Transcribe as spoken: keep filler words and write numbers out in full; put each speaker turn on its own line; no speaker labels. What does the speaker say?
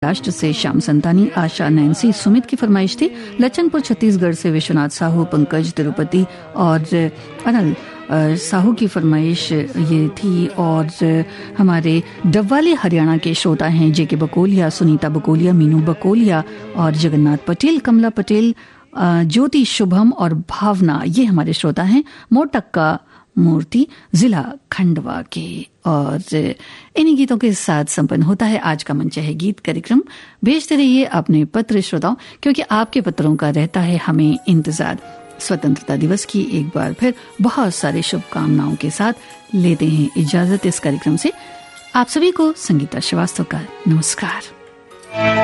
राष्ट्र से श्याम संतानी, आशा, नैन्सी, सुमित की फरमाइश थी। लचनपुर छत्तीसगढ़ से विश्वनाथ साहू, पंकज तिरुपति और अनल साहू की फरमाइश ये थी। और हमारे डब्वाली हरियाणा के श्रोता हैं जे के बकोलिया, सुनीता बकोलिया, मीनू बकोलिया और जगन्नाथ पटेल, कमला पटेल, ज्योति, शुभम और भावना, ये हमारे श्रोता हैं मोटक्का मूर्ति, जिला खंडवा के। और इन्हीं गीतों के साथ संपन्न होता है आज का मन चाहे गीत कार्यक्रम। भेजते रहिए अपने पत्र श्रोताओं, क्योंकि आपके पत्रों का रहता है हमें इंतजार। स्वतंत्रता दिवस की एक बार फिर बहुत सारी शुभकामनाओं के साथ लेते हैं इजाजत इस कार्यक्रम से। आप सभी को संगीता श्रीवास्तव का नमस्कार।